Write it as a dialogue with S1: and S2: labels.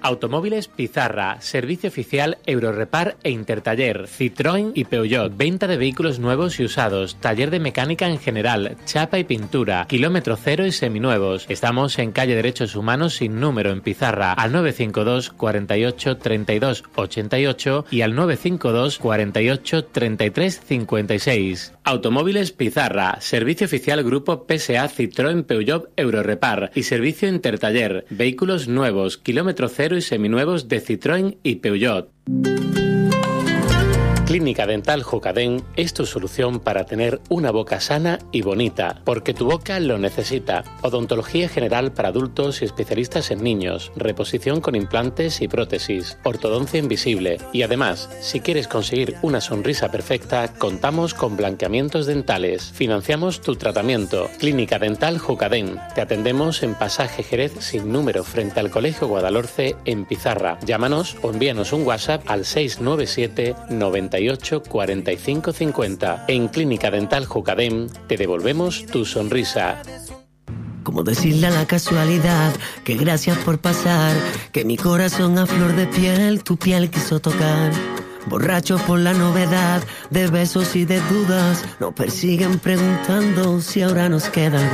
S1: Automóviles Pizarra, servicio oficial Eurorepar e Intertaller, Citroën y Peugeot, venta de vehículos nuevos y usados, taller de mecánica en general, chapa y pintura, kilómetro cero y seminuevos. Estamos en calle Derechos Humanos sin número en Pizarra, al 952 48 32 88 y al 952 48 33 56. Automóviles Pizarra, servicio oficial Grupo PSA Citroën Peugeot Eurorepar y servicio Intertaller, vehículos nuevos, kilómetro cero y seminuevos de Citroën y Peugeot. Clínica Dental Jucadén es tu solución para tener una boca sana y bonita, porque tu boca lo necesita. Odontología general para adultos y especialistas en niños, reposición con implantes y prótesis, ortodoncia invisible y además, si quieres conseguir una sonrisa perfecta, contamos con blanqueamientos dentales. Financiamos tu tratamiento. Clínica Dental Jucadén. Te atendemos en Pasaje Jerez sin número frente al Colegio Guadalhorce en Pizarra. Llámanos o envíanos un WhatsApp al 697 98 45 50. En Clínica Dental Jucadén te devolvemos tu sonrisa.
S2: Como decirle a la casualidad que gracias por pasar, que mi corazón a flor de piel tu piel quiso tocar. Borrachos por la novedad de besos y de dudas, nos persiguen preguntando si ahora nos queda